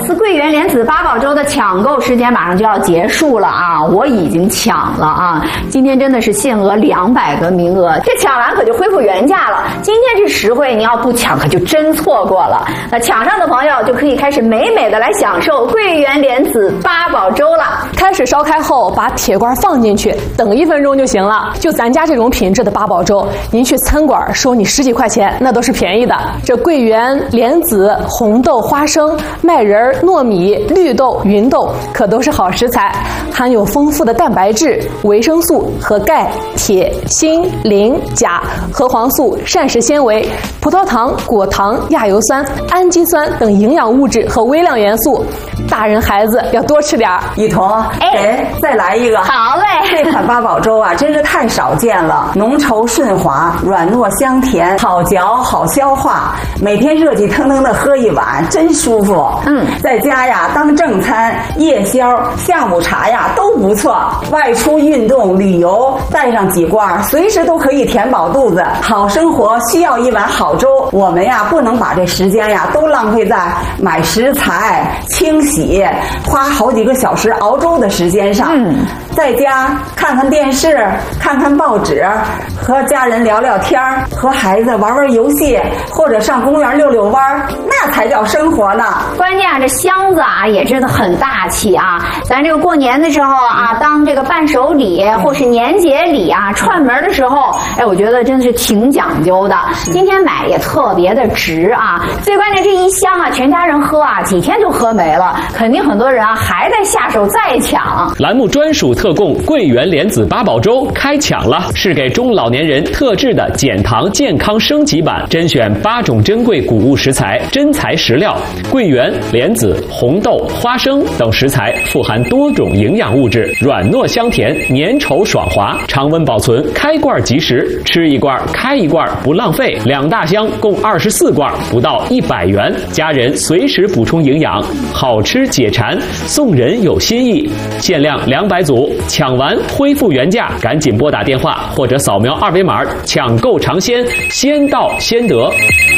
次桂圆莲子八宝粥的抢购时间马上就要结束了啊！我已经抢了啊！今天真的是限额200个名额，这抢完可就恢复原价了。今天这实惠，你要不抢可就真错过了。那抢上的朋友就可以开始美美的来享受桂圆莲子八宝粥了。 开水烧开后，把铁罐放进去，等1分钟就行了。就咱家这种品质的八宝粥，您去餐馆收你10几块钱，那都是便宜的。这桂圆、莲子、红豆、花生、麦仁、糯米、绿豆、芸豆可都是好食材，含有丰富的蛋白质、维生素和钙、铁、锌、磷、钾、核黄素、膳食纤维、葡萄糖、果糖、亚油酸、氨基酸等营养物质和微量元素。大人孩子要多吃点儿。 一彤，再来一个。 好嘞， 这款八宝粥啊，真是太少见了，浓稠顺滑，软糯香甜，好嚼好消化，每天热气腾腾的喝一碗，真舒服。在家呀当正餐、夜宵、下午茶呀都不错。外出运动、旅游带上几罐，随时都可以填饱肚子。好生活需要一碗好粥，我们呀不能把这时间呀都浪费在买食材、清洗、花好几个小时熬粥的时间上。在家看看电视，看看报纸，和家人聊聊天，和孩子玩玩游戏，或者上公园溜溜弯，那才叫生活呢。 关键啊，这箱子啊也真的很大气啊！咱这个过年的时候啊，当这个伴手礼或是年节礼啊，串门的时候，我觉得真的是挺讲究的。今天买也特别的值啊！最关键这一箱啊，全家人喝啊，几天就喝没了，肯定很多人啊还在下手再抢。 栏目专属特供桂圆莲子八宝粥开抢了，是给中老年人特制的减糖健康升级版，甄选8种珍贵谷物食材、真材实料，桂圆、莲子、红豆、花生等食材富含多种营养物质，软糯香甜，粘稠爽滑，常温保存，开罐即食，吃一罐开一罐不浪费。2大箱共24罐，不到100元，家人随时补充营养，好吃解馋，送人有心意。限量200组，抢完恢复原价，赶紧拨打电话或者扫描2维码抢购尝鲜，先到先得。